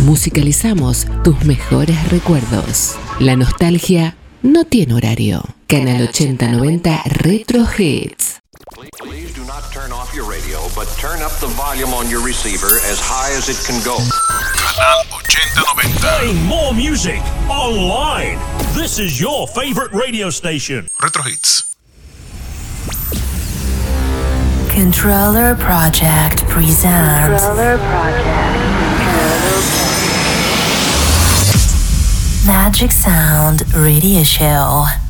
Musicalizamos tus mejores recuerdos. La nostalgia no tiene horario. Canal 8090 Retro Hits. Please do not turn off your radio, but turn up the volume on your receiver as high as it can go. Canal 8090. Playing more music online. This is your favorite radio station. Retro Hits. Controller Project presents Magic Sound Radio Show.